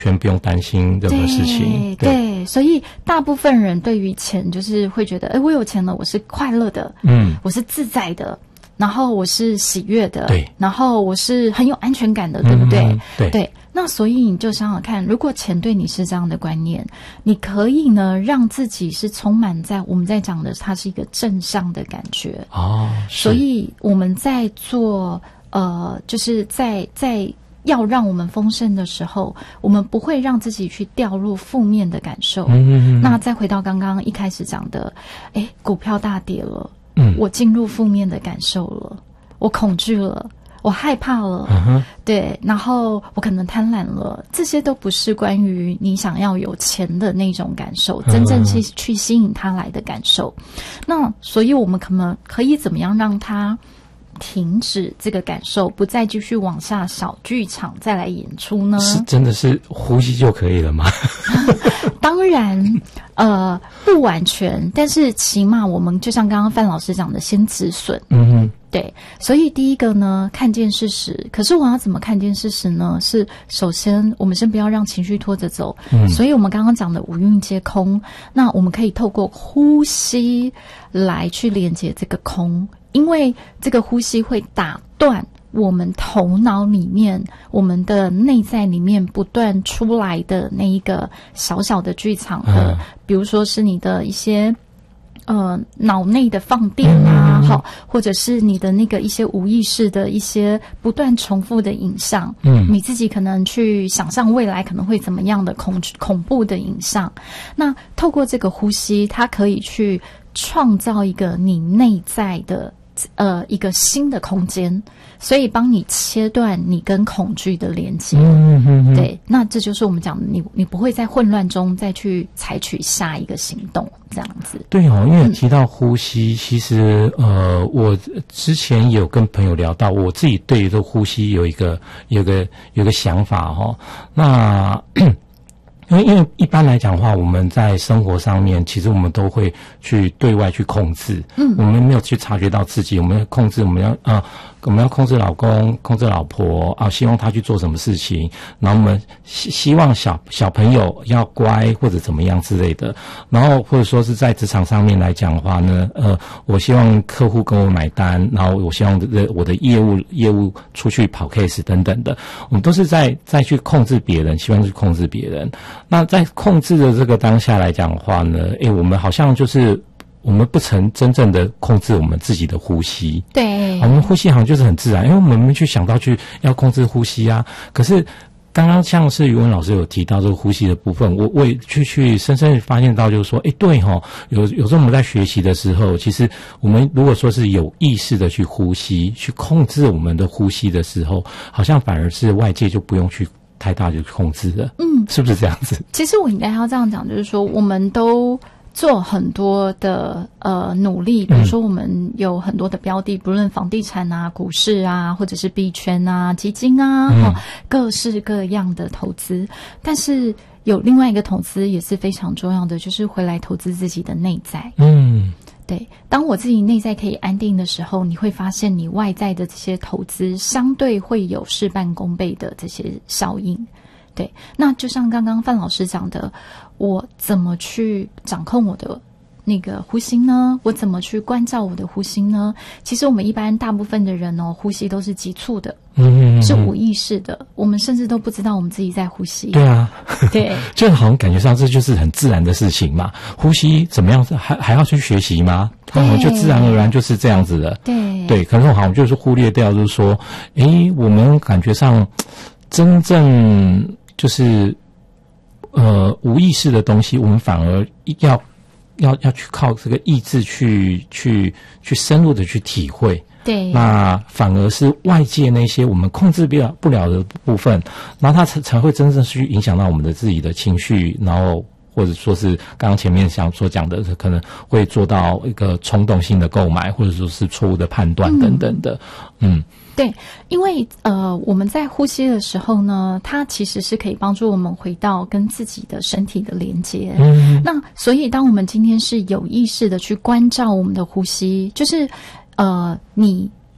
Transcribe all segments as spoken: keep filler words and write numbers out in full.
全不用担心任何事情。 对，对，所以大部分人对于钱就是会觉得，哎，我有钱了，我是快乐的，嗯，我是自在的，然后我是喜悦的， 对， 然后我是很有安全感的，对不对？ 嗯、对对。那所以你就想想看，如果钱对你是这样的观念，你可以呢让自己是充满在我们在讲的，它是一个正向的感觉哦。 所以我们在做呃，就是在在。要让我们丰盛的时候，我们不会让自己去掉入负面的感受。嗯嗯嗯。那再回到刚刚一开始讲的，哎，股票大跌了，嗯，我进入负面的感受了，我恐惧了，我害怕了，嗯、对，然后我可能贪婪了，这些都不是关于你想要有钱的那种感受，真正去去吸引他来的感受。那所以我们可能可以怎么样让他停止这个感受，不再继续往下小剧场再来演出呢？ 是真的是呼吸就可以了吗？ 当然，呃，不完全，但是起码我们就像刚刚范老师讲的，先止损。嗯哼，对。所以第一个呢，看见事实。可是我要怎么看见事实呢？是首先我们先不要让情绪拖着走。嗯，所以我们刚刚讲的五蕴皆空，那我们可以透过呼吸来去连接这个空。因为这个呼吸会打断我们头脑里面、我们的内在里面不断出来的那一个小小的剧场的，嗯、比如说是你的一些呃脑内的放电啊，好、嗯，或者是你的那个一些无意识的一些不断重复的影像，嗯，你自己可能去想象未来可能会怎么样的恐恐怖的影像，那透过这个呼吸，它可以去创造一个你内在的。呃，一个新的空间，所以帮你切断你跟恐惧的连接。嗯嗯嗯，对，那这就是我们讲的，你你不会在混乱中再去采取下一个行动，这样子。 对哦，因为提到呼吸，嗯、其实呃，我之前有跟朋友聊到，我自己对于这个呼吸有一个有一个有一个想法哈、哦，那。因为因为一般来讲的话，我们在生活上面，其实我们都会去对外去控制，嗯，我们没有去察觉到自己，我们要控制，我们要啊、呃，我们要控制老公，控制老婆啊，希望他去做什么事情，然后我们希希望小小朋友要乖或者怎么样之类的，然后或者说是在职场上面来讲的话呢，呃，我希望客户跟我买单，然后我希望我的业务业务出去跑 case 等等的，我们都是在在去控制别人，希望去控制别人。那在控制的这个当下来讲的话呢，诶，我们好像就是我们不曾真正的控制我们自己的呼吸。 对， 我们呼吸好像就是很自然，因为我们没去想到去要控制呼吸啊。可是刚刚像是宇文老师有提到这个呼吸的部分，我我也去去深深发现到，就是说，诶，对齁，有有时候我们在学习的时候，其实我们如果说是有意识的去呼吸，去控制我们的呼吸的时候，好像反而是外界就不用去太大就控制了，嗯，是不是这样子？ 其实我应该要这样讲，就是说，我们都做很多的呃努力，比如说我们有很多的标的，不论房地产啊、股市啊，或者是币圈啊、基金啊，嗯哦、各式各样的投资。但是有另外一个投资也是非常重要的，就是回来投资自己的内在。嗯。对，当我自己内在可以安定的时候，你会发现你外在的这些投资相对会有事半功倍的这些效应。对，那就像刚刚范老师讲的，我怎么去掌控我的那个呼吸呢？我怎么去关照我的呼吸呢？其实我们一般大部分的人哦，呼吸都是急促的，嗯，是无意识的，我们甚至都不知道我们自己在呼吸。 对啊， 对， 就好像感觉上这就是很自然的事情嘛。呼吸怎么样？还还要去学习吗？他们就自然而然就是这样子的。 对对，可能好像就是忽略掉，就是说，诶，我们感觉上真正就是呃无意识的东西，我们反而要。要要去靠这个意志去去去深入的去体会， 对， 那反而是外界那些我们控制不了不了的部分，然后它才才会真正去影响到我们的自己的情绪，然后或者说是刚刚前面想所讲的，可能会做到一个冲动性的购买，或者说是错误的判断等等的，嗯。嗯对，因为呃，我们在呼吸的时候呢，它其实是可以帮助我们回到跟自己的身体的连接。嗯，那所以当我们今天是有意识的去关照我们的呼吸，就是呃，你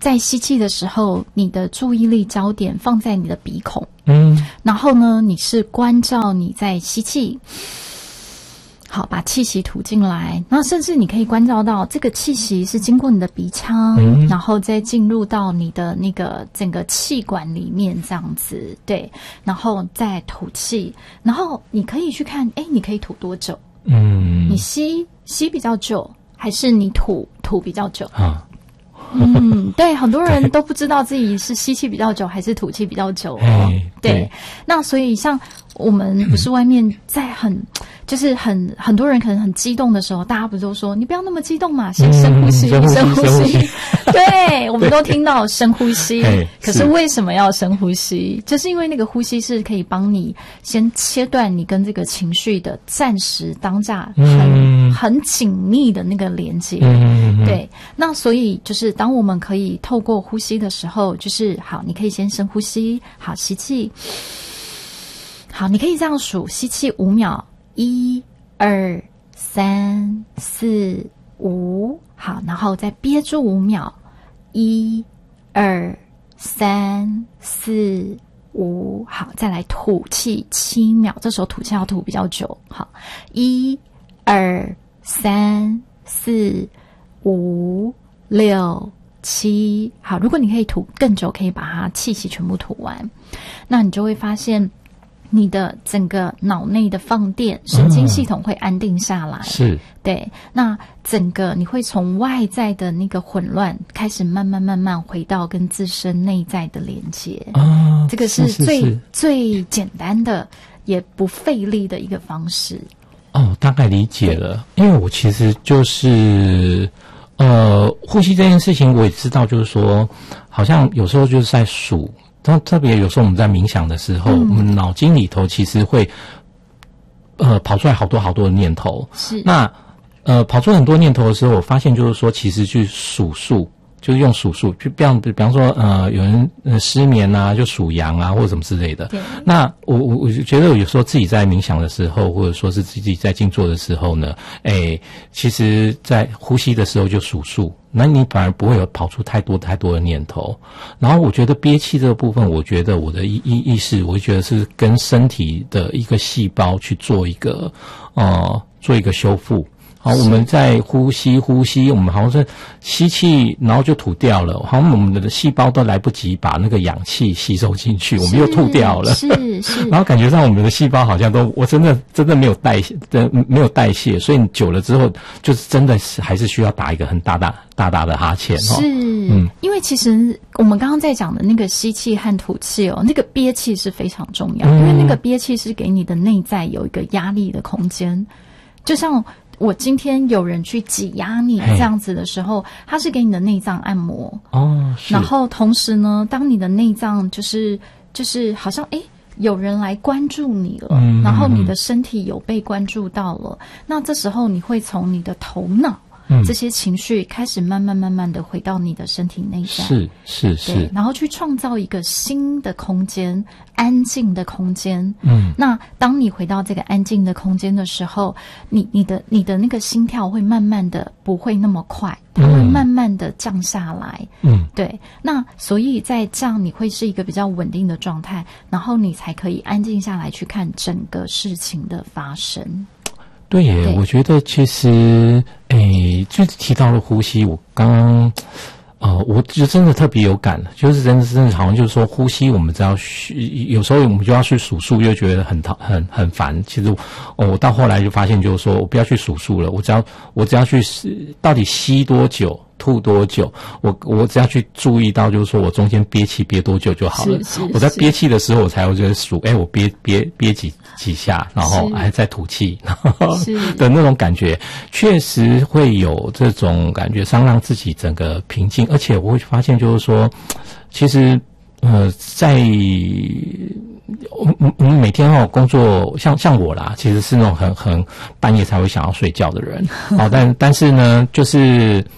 在吸气的时候，你的注意力焦点放在你的鼻孔， 嗯， 然后呢，你是关照你在吸气。好，把气息吐进来，那甚至你可以关照到这个气息是经过你的鼻腔，嗯、然后再进入到你的那个整个气管里面这样子，对，然后再吐气，然后你可以去看，哎，你可以吐多久？嗯，你吸吸比较久，还是你吐吐比较久？啊。嗯，对，很多人都不知道自己是吸气比较久还是吐气比较久哦。对，对，那所以像我们不是外面在很，就是很很多人可能很激动的时候，大家不都说你不要那么激动嘛，先深呼吸，嗯、深呼吸。对，我们都听到深呼吸，可是为什么要深呼吸？就是因为那个呼吸是可以帮你先切断你跟这个情绪的暂时当下很、嗯、很紧密的那个连接。嗯、对，那所以就是当我们可以透过呼吸的时候，就是好，你可以先深呼吸，好，吸气。好，你可以这样数，吸气五秒，一、二、三、四、五，好，然后再憋住五秒，一、二、三、四、五，好，再来吐气七秒，这时候吐气要吐比较久，好，一、二、三、四、五、六、七，好，如果你可以吐更久，可以把它气息全部吐完，那你就会发现。你的整个脑内的放电，神经系统会安定下来。嗯、是，对。那整个你会从外在的那个混乱，开始慢慢慢慢回到跟自身内在的连接。啊，这个是最是是是最简单的，也不费力的一个方式。 哦，大概理解了。因为我其实就是呃，呼吸这件事情，我也知道，就是说，好像有时候就是在数。但特别有时候我们在冥想的时候，嗯、我们脑筋里头其实会呃跑出来好多好多的念头。是那呃跑出很多念头的时候，我发现就是说，其实去数数，就是用数数，就比方比方说呃有人呃失眠啊，就数羊啊或者什么之类的。对。那我我我觉得有时候自己在冥想的时候，或者说是自己在静坐的时候呢，诶，其实在呼吸的时候就数数。那你反而不会有跑出太多太多的念头，然后我觉得憋气这个部分，我觉得我的意意意识，我觉得是跟身体的一个细胞去做一个呃做一个修复。好，我们在呼吸呼吸，我们好像是吸气，然后就吐掉了，好像我们的细胞都来不及把那个氧气吸收进去，我们又吐掉了。是是。然后感觉上我们的细胞好像都，我真的真的没有代谢，没有代谢，所以久了之后，就是真的是还是需要打一个很大大大大的哈欠哦。是， 嗯，因为其实我们刚刚在讲的那个吸气和吐气哦，那个憋气是非常重要，嗯、因为那个憋气是给你的内在有一个压力的空间，就像。我今天有人去挤压你这样子的时候，他是给你的内脏按摩哦，然后同时呢，当你的内脏就是就是好像诶有人来关注你了，嗯、然后你的身体有被关注到了，那这时候你会从你的头脑。嗯、这些情绪开始慢慢慢慢的回到你的身体内在， 是是是， 然后去创造一个新的空间，安静的空间。嗯，那当你回到这个安静的空间的时候，你你的你的那个心跳会慢慢的不会那么快，它会慢慢的降下来。嗯，对。那所以在这样你会是一个比较稳定的状态，然后你才可以安静下来去看整个事情的发生。 对耶，对我觉得其实，诶，就是提到了呼吸，我刚刚，呃，我就真的特别有感，就是真的真的好像就是说，呼吸我们只要有时候我们就要去数数，又觉得很讨很很烦。其实，哦，我到后来就发现，就是说我不要去数数了，我只要我只要去到底吸多久。吐多久？我我只要去注意到，就是说我中间憋气憋多久就好了。是是是我在憋气的时候，我才会觉得数，哎，我憋憋憋几几下，然后还在吐气，然后的那种感觉，确实会有这种感觉上让自己整个平静。而且我会发现，就是说，其实呃，在我我们每天哦工作，像像我啦，其实是那种很很半夜才会想要睡觉的人。哦，但但是呢，就是。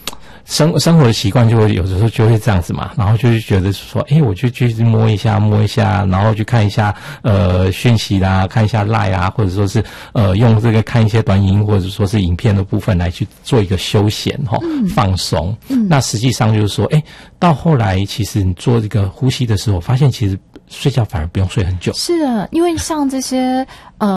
生生活的习惯就会有的时候就会这样子嘛，然后就会觉得说，哎，我就去摸一下摸一下，然后去看一下呃讯息啦，看一下 LINE 啊，或者说是呃用这个看一些短影音或者说是影片的部分来去做一个休闲哈、嗯、放松。嗯，那实际上就是说，哎，到后来其实你做这个呼吸的时候，发现其实睡觉反而不用睡很久。 是的，因为像这些呃。